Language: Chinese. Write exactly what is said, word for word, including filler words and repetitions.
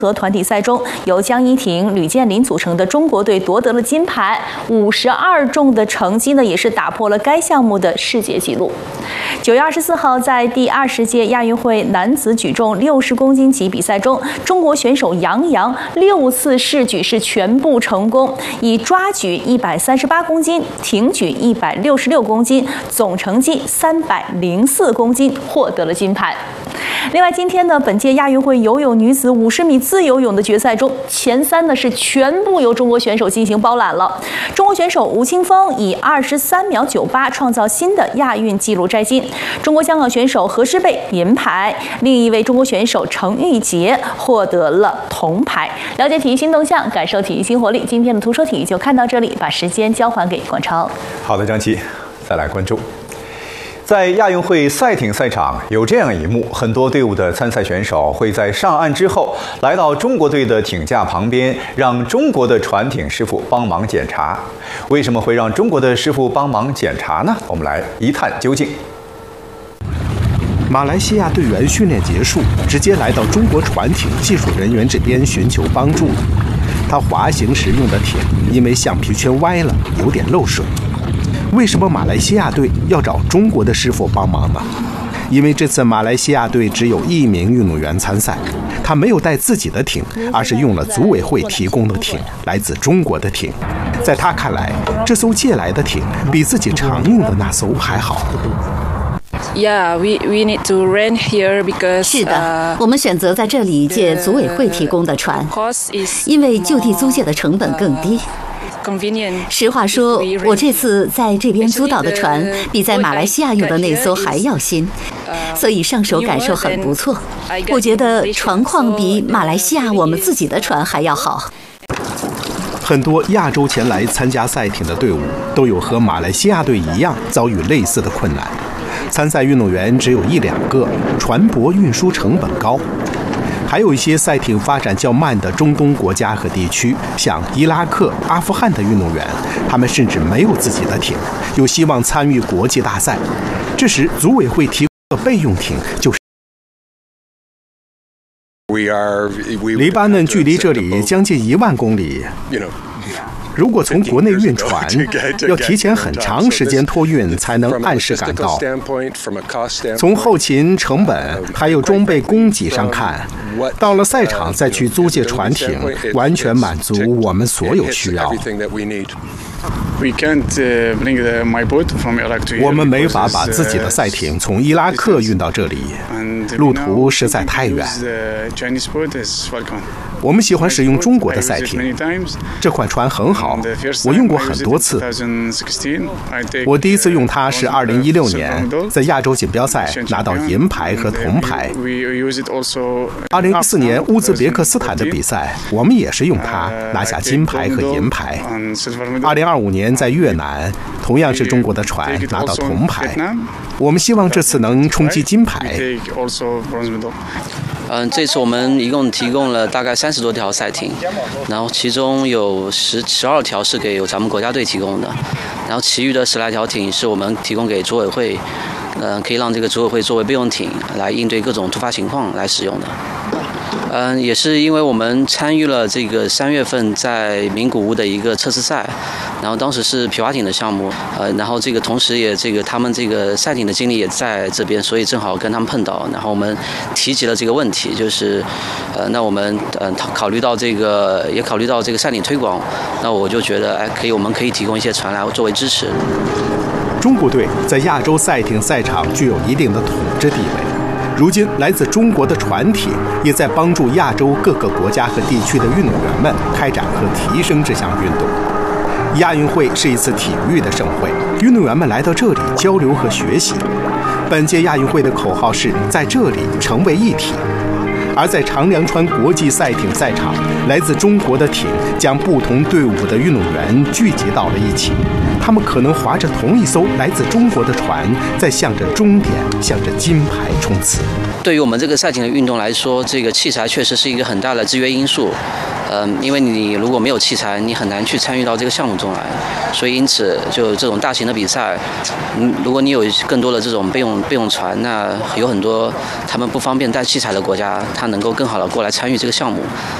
和团体赛中，由江一婷、吕建林组成的中国队夺得了金牌，五十二中的成绩呢，也是打破了该项目的世界纪录。九月二十四号，在第二十届亚运会男子举重六十公斤级比赛中，中国选手杨洋六次试举是全部成功，以抓举一百三十八公斤、挺举一百六十六公斤，总成绩三百零四公斤，获得了金牌。另外，今天呢，本届亚运会游泳女子五十米自由泳的决赛中，前三呢是全部由中国选手进行包揽了。中国选手吴青峰以二十三秒九八创造新的亚运纪录摘金。中国香港选手何诗蓓银牌，另一位中国选手程玉洁获得了铜牌。了解体育新动向，感受体育新活力。今天的图说体育就看到这里，把时间交还给广超。 好的，张琪，再来关注。在亚运会赛艇赛场有这样一幕，很多队伍的参赛选手会在上岸之后来到中国队的艇架旁边，让中国的船艇师傅帮忙检查。为什么会让中国的师傅帮忙检查呢？我们来一探究竟。 马来西亚队员训练结束，直接来到中国船艇技术人员这边寻求帮助。他滑行时用的艇因为橡皮圈歪了，有点漏水。为什么马来西亚队要找中国的师傅帮忙呢？因为这次马来西亚队只有一名运动员参赛，他没有带自己的艇，而是用了组委会提供的艇，来自中国的艇。在他看来，这艘借来的艇比自己常用的那艘还好。 Yeah, we we need to rent here because 是的，我们选择在这里借组委会提供的船，因为就地租借的成本更低。实话说，我这次在这边租到的船比在马来西亚用的那艘还要新，所以上手感受很不错。我觉得船况比马来西亚我们自己的船还要好。 很多亚洲前来参加赛艇的队伍都有和马来西亚队一样遭遇类似的困难，参赛运动员只有一两个，船舶运输成本高。还有一些赛艇发展较慢的中东国家和地区，像伊拉克、阿富汗的运动员，他们甚至没有自己的艇，有希望参与国际大赛。这时，组委会提供的备用艇就是。黎巴嫩距离这里将近一万公里。如果从国内运船，要提前很长时间托运才能按时赶到。从后勤、成本还有装备供给上看，到了赛场再去租借船艇，完全满足我们所有需要。我们没法把自己的赛艇从伊拉克运到这里，路途实在太远。我们喜欢使用中国的赛艇，这款船很好，我用过很多次。我第一次用它是二零一六年在亚洲锦标赛拿到银牌和铜牌。二零一四年乌兹别克斯坦的比赛，我们也是用它拿下金牌和银牌。二零二五年在越南，同样是中国的船拿到铜牌。我们希望这次能冲击金牌。 嗯，这次我们一共提供了大概三十多条赛艇，然后其中有十十二条是给咱们国家队提供的，然后其余的十来条艇是我们提供给组委会，嗯、呃，可以让这个组委会作为备用艇来应对各种突发情况来使用的。嗯，也是因为我们参与了这个三月份在名古屋的一个测试赛，然后当时是皮划艇的项目，呃，然后这个同时也这个他们这个赛艇的经理也在这边，所以正好跟他们碰到，然后我们提及了这个问题，就是，呃，那我们呃考虑到这个，也考虑到这个赛艇推广，那我就觉得，哎，可以，我们可以提供一些船来作为支持。 中国队在亚洲赛艇赛场具有一定的统治地位。如今，来自中国的船艇也在帮助亚洲各个国家和地区的运动员们开展和提升这项运动。亚运会是一次体育的盛会，运动员们来到这里交流和学习。本届亚运会的口号是在这里成为一体。而在长良川国际赛艇赛场，来自中国的艇将不同队伍的运动员聚集到了一起， 他们可能划着同一艘来自中国的船，在向着终点、向着金牌冲刺。 对于我们这个赛艇的运动来说，这个器材确实是一个很大的制约因素。嗯，因为你如果没有器材，你很难去参与到这个项目中来。所以因此，就这种大型的比赛，嗯，如果你有更多的这种备用备用船，那有很多他们不方便带器材的国家，他能够更好的过来参与这个项目。